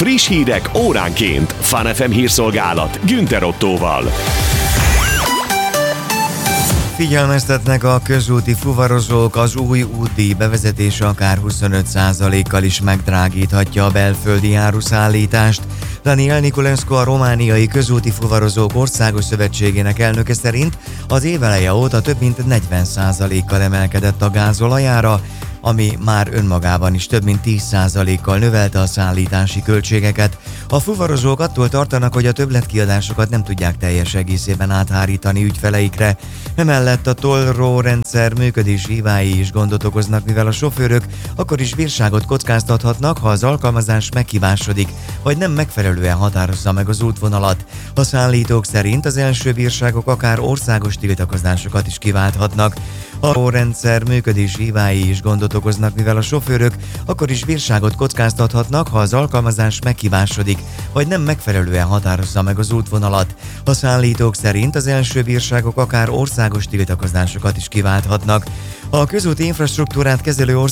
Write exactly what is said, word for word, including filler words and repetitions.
Friss hírek óránként. Fun ef em hírszolgálat Günther Ottóval. Figyelmeztetnek a közúti fuvarozók, az új útdíj bevezetése akár huszonöt százalékkal is megdrágíthatja a belföldi áruszállítást. Daniel Niculescu, a romániai közúti fuvarozók országos szövetségének elnöke szerint az éveleje óta több mint negyven százalékkal emelkedett a gázolajára, ami már önmagában is több mint tíz százalékkal növelte a szállítási költségeket. A fuvarozók attól tartanak, hogy a többletkiadásokat nem tudják teljes egészében áthárítani ügyfeleikre. Emellett a tollró rendszer működési hibái is gondot okoznak, mivel a sofőrök akkor is bírságot kockáztathatnak, ha az alkalmazás meghibásodik, vagy nem megfelelően határozza meg az útvonalat. A szállítók szerint az első bírságok akár országos tiltakozásokat is kiválthatnak. A rendszer működési hibái is gondot okoznak, mivel a sofőrök akkor is bírságot kockáztathatnak, ha az alkalmazás meghibásodik, vagy nem megfelelően határozza meg az útvonalat. A szállítók szerint az első bírságok akár országos tiltakozásokat is kiválthatnak. A közúti infrastruktúrát kezelő